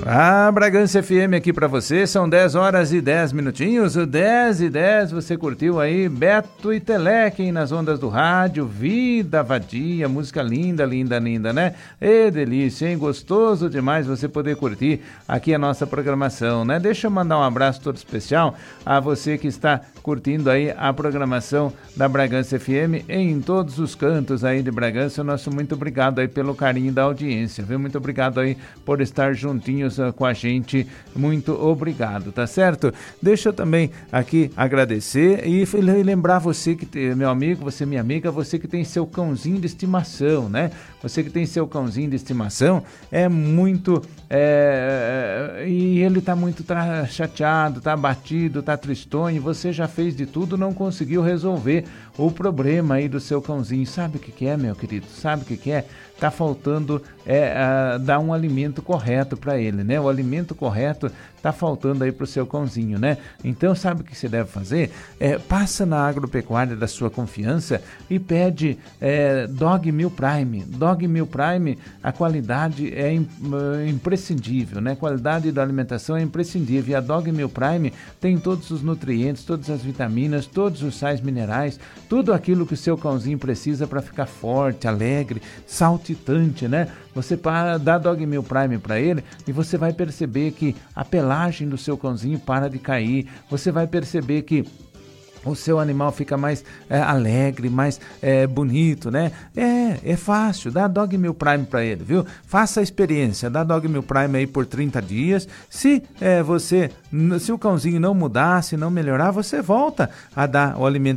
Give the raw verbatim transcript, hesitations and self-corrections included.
A Bragança F M aqui para você, são dez horas e dez minutinhos, dez e dez, você curtiu aí Beto e Telequem nas ondas do rádio, Vida Vadia, música linda, linda, linda, né? E delícia, hein? Gostoso demais você poder curtir aqui a nossa programação, né? Deixa eu mandar um abraço todo especial a você que está curtindo aí a programação da Bragança F M em todos os cantos aí de Bragança. Nosso muito obrigado aí pelo carinho da audiência, viu? Muito obrigado aí por estar juntinhos com a gente, muito obrigado, tá certo? Deixa eu também aqui agradecer e lembrar você que tem, meu amigo, você minha amiga, você que tem seu cãozinho de estimação, né? Você que tem seu cãozinho de estimação, é muito é, e ele tá muito tá chateado, tá abatido, tá tristonho, você já fez de tudo, não conseguiu resolver o problema aí do seu cãozinho. Sabe o que que é, meu querido? Sabe o que que é? Tá faltando é, uh, dar um alimento correto para ele, né? O alimento correto tá faltando aí pro seu cãozinho, né? Então, sabe o que você deve fazer? É, passa na agropecuária da sua confiança e pede é, Dog Meal Prime. Dog Meal Prime, a qualidade é im, uh, imprescindível, né? A qualidade da alimentação é imprescindível. E a Dog Meal Prime tem todos os nutrientes, todas as vitaminas, todos os sais minerais, tudo aquilo que o seu cãozinho precisa para ficar forte, alegre, saltitante, né? Você para, dá Dog Meal Prime para ele e você vai perceber que a pelagem do seu cãozinho para de cair, você vai perceber que o seu animal fica mais é, alegre, mais é, bonito, né? É, é fácil, dá Dog Meal Prime para ele, viu? Faça a experiência, dá Dog Meal Prime aí por trinta dias. Se é, você, se o cãozinho não mudar, se não melhorar, você volta a dar o alimento